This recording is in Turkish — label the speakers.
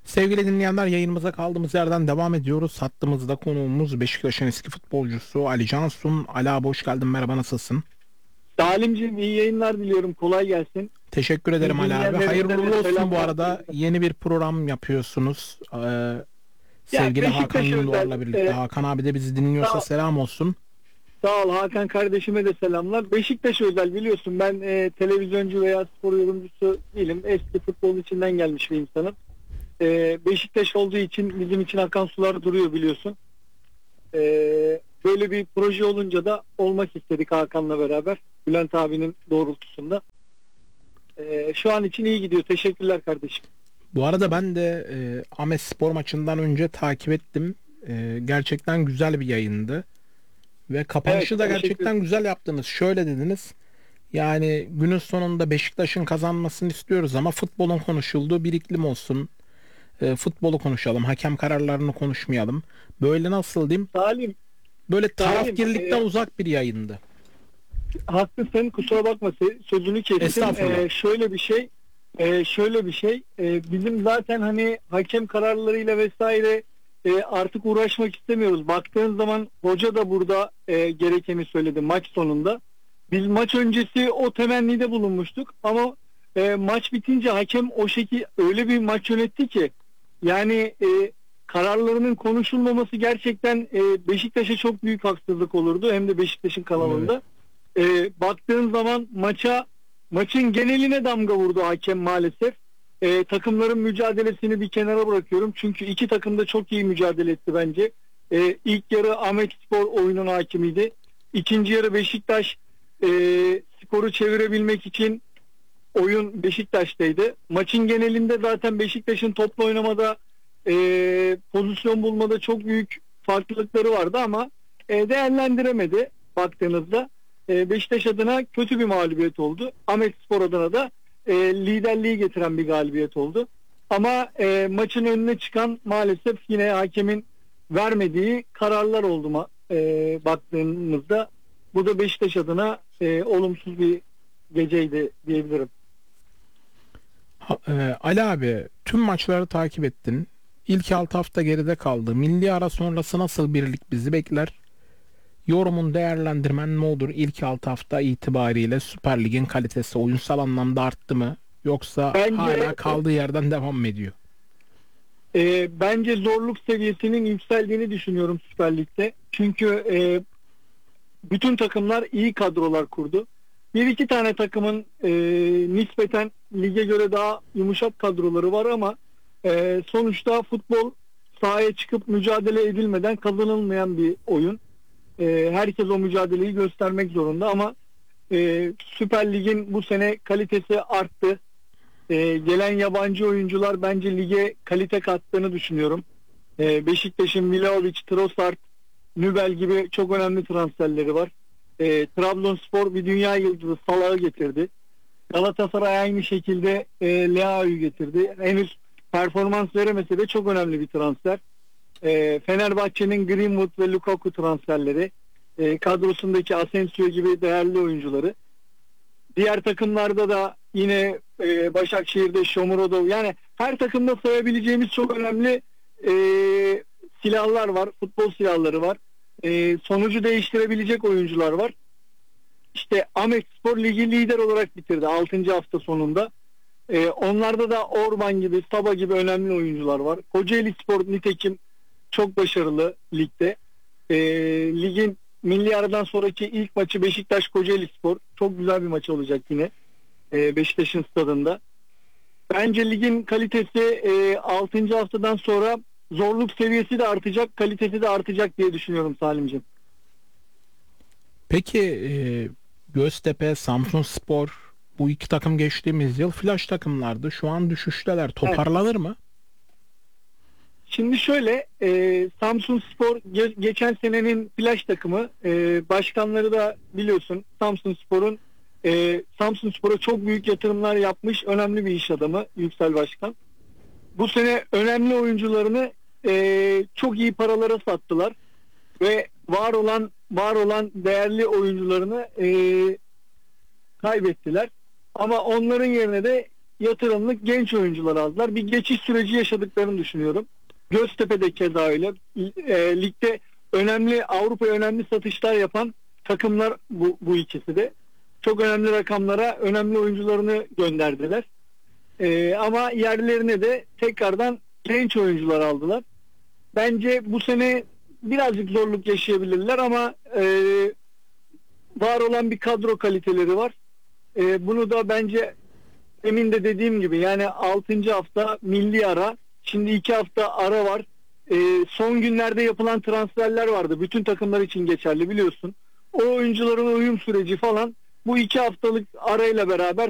Speaker 1: Sevgili dinleyenler, yayınımıza kaldığımız yerden devam ediyoruz. Hattımızda konuğumuz Beşiktaş'ın eski futbolcusu Ali Cansun. Ali abi, hoş geldin, merhaba, nasılsın?
Speaker 2: Salimciğim, iyi yayınlar diliyorum. Kolay gelsin.
Speaker 1: Teşekkür
Speaker 2: Tüm
Speaker 1: ederim Ali abi. Hayırlı
Speaker 2: dinleyenlerimize
Speaker 1: uğurlu
Speaker 2: de
Speaker 1: olsun bu
Speaker 2: selamlar.
Speaker 1: arada. Yeni bir program yapıyorsunuz.
Speaker 2: Ya
Speaker 1: Sevgili Hakan
Speaker 2: Beşiktaş özel.
Speaker 1: Gündoğar'la birlikte. Hakan abi de bizi dinliyorsa
Speaker 2: Sağ,
Speaker 1: selam olsun.
Speaker 2: sağ ol Hakan kardeşime de selamlar. Beşiktaş özel, biliyorsun ben televizyoncu veya spor yorumcusu değilim. Eski futbol içinden gelmiş bir insanım. Beşiktaş olduğu için bizim için akan sular duruyor, biliyorsun. E, Böyle bir proje olunca da olmak istedik Hakan'la beraber. Bülent abinin doğrultusunda. Şu an için iyi gidiyor. Teşekkürler kardeşim.
Speaker 1: Bu arada ben de Ahmet Spor maçından önce takip ettim. Gerçekten güzel bir yayındı. Ve
Speaker 2: Evet,
Speaker 1: kapanışı da
Speaker 2: teşekkür
Speaker 1: gerçekten
Speaker 2: ederim.
Speaker 1: güzel yaptınız. Şöyle dediniz. Yani günün sonunda Beşiktaş'ın kazanmasını istiyoruz ama futbolun konuşulduğu bir iklim olsun. Futbolu konuşalım. Hakem kararlarını konuşmayalım. Böyle nasıl diyeyim?
Speaker 2: Salim,
Speaker 1: Böyle
Speaker 2: Salim,
Speaker 1: tarafgirlikten uzak bir yayındı.
Speaker 2: haklısın, kusura bakma, sözünü kestim.
Speaker 1: Estağfurullah.
Speaker 2: Bizim zaten hani hakem kararlarıyla vesaire artık uğraşmak istemiyoruz. Baktığın zaman hoca da burada gerekeni söyledi maç sonunda. Biz maç öncesi o temennide bulunmuştuk ama maç bitince hakem o şekil öyle bir maç yönetti ki yani kararlarının konuşulmaması gerçekten Beşiktaş'a çok büyük haksızlık olurdu, hem de Beşiktaş'ın
Speaker 1: Evet.
Speaker 2: kanalında. Baktığın zaman maçın geneline damga vurdu hakem maalesef. Takımların mücadelesini bir kenara bırakıyorum. Çünkü iki takım da çok iyi mücadele etti bence. İlk yarı Ahmetspor oyunun hakimiydi. İkinci yarı Beşiktaş e, skoru çevirebilmek için oyun Beşiktaş'taydı. Maçın genelinde zaten Beşiktaş'ın toplu oynamada pozisyon bulmada çok büyük farklılıkları vardı ama değerlendiremedi baktığınızda. Beşiktaş adına kötü bir mağlubiyet oldu. Ahmetspor adına da liderliği getiren bir galibiyet oldu. Ama maçın önüne çıkan maalesef yine hakemin vermediği kararlar oldu baktığımızda. Bu da Beşiktaş adına olumsuz bir geceydi diyebilirim.
Speaker 1: Ali abi, tüm maçları takip ettin. İlk 6 hafta geride kaldı. Milli ara sonrası nasıl birlik bizi bekler? Yorumun, değerlendirmen ne olur? İlk 6 hafta itibariyle Süper Lig'in kalitesi oyunsal anlamda arttı mı? Yoksa hala
Speaker 2: Bence
Speaker 1: kaldığı yerden devam mı ediyor?
Speaker 2: bence zorluk seviyesinin yükseldiğini düşünüyorum Süper Lig'de. Çünkü bütün takımlar iyi kadrolar kurdu. Bir iki tane takımın nispeten lige göre daha yumuşak kadroları var ama sonuçta futbol sahaya çıkıp mücadele edilmeden kazanılmayan bir oyun. Herkes o mücadeleyi göstermek zorunda ama Süper Lig'in bu sene kalitesi arttı. Gelen yabancı oyuncular bence lige kalite kattığını düşünüyorum. Beşiktaş'ın Milovic, Trossard, Nübel gibi çok önemli transferleri var. Trabzonspor bir dünya yıldızı Salah'ı getirdi. Galatasaray aynı şekilde Leao'yu getirdi. Henüz performans veremese de çok önemli bir transfer. Fenerbahçe'nin Greenwood ve Lukaku transferleri, kadrosundaki Asensio gibi değerli oyuncuları. Diğer takımlarda da yine Başakşehir'de Shomurodov, yani her takımda sayabileceğimiz çok önemli e, silahlar var, futbol silahları var. Sonucu değiştirebilecek oyuncular var. İşte Ahmetspor ligi lider olarak bitirdi 6. hafta sonunda. Onlarda da Orban gibi, Saba gibi önemli oyuncular var. Kocaelispor nitekim çok başarılı ligde. E, Ligin milli aradan sonraki ilk maçı Beşiktaş Kocaelispor. Çok güzel bir maç olacak yine. Beşiktaş'ın stadında. Bence ligin kalitesi 6. haftadan sonra zorluk seviyesi de artacak, kalitesi de artacak diye düşünüyorum Salimciğim.
Speaker 1: Peki Göztepe, Samsunspor, bu iki takım geçtiğimiz yıl flash takımlardı. Şu an düşüşteler.
Speaker 2: Evet.
Speaker 1: Toparlanır mı?
Speaker 2: Şimdi şöyle, Samsunspor geçen senenin flash takımı, başkanları da biliyorsun Samsunspor'a çok büyük yatırımlar yapmış önemli bir iş adamı Yüksel Başkan. Bu sene önemli oyuncularını çok iyi paralara sattılar ve var olan değerli oyuncularını kaybettiler. Ama onların yerine de yatırımlık genç oyuncular aldılar. Bir geçiş süreci yaşadıklarını düşünüyorum. Göztepe'de keza öyle. Ligde önemli, Avrupa'ya önemli satışlar yapan takımlar bu ikisi de. Çok önemli rakamlara önemli oyuncularını gönderdiler. Ama yerlerine de tekrardan genç oyuncular aldılar. Bence bu sene birazcık zorluk yaşayabilirler ama var olan bir kadro kaliteleri var. Bunu da bence emin de dediğim gibi, yani 6. hafta milli ara, şimdi 2 hafta ara var. Son günlerde yapılan transferler vardı. Bütün takımlar için geçerli, biliyorsun. O oyuncuların uyum süreci falan bu 2 haftalık arayla beraber